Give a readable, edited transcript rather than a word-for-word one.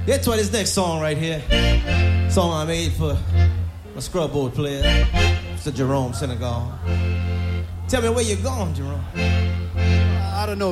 Get to this next song right here. Song I made for my scrubboard player, Mr. Jerome Senegal. Tell me where you're going, Jerome. I don't know.